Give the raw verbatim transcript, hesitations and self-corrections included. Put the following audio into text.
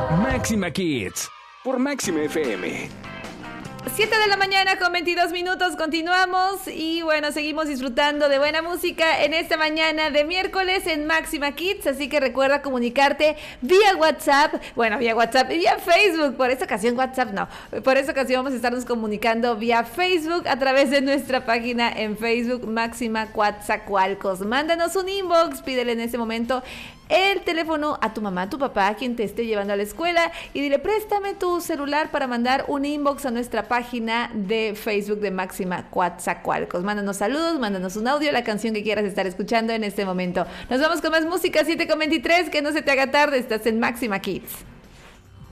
Máxima Kids por Máxima F M. siete de la mañana con veintidós minutos, continuamos y bueno, seguimos disfrutando de buena música en esta mañana de miércoles en Máxima Kids, así que recuerda comunicarte vía WhatsApp, bueno, vía WhatsApp y vía Facebook, por esta ocasión WhatsApp no, por esta ocasión vamos a estarnos comunicando vía Facebook a través de nuestra página en Facebook Máxima Coatzacoalcos. Mándanos un inbox, pídele en ese momento el teléfono a tu mamá, a tu papá, a quien te esté llevando a la escuela y dile, préstame tu celular para mandar un inbox a nuestra página de Facebook de Máxima Coatzacoalcos. Mándanos saludos, mándanos un audio, la canción que quieras estar escuchando en este momento. Nos vamos con más música, siete con veintitrés, que no se te haga tarde, estás en Máxima Kids.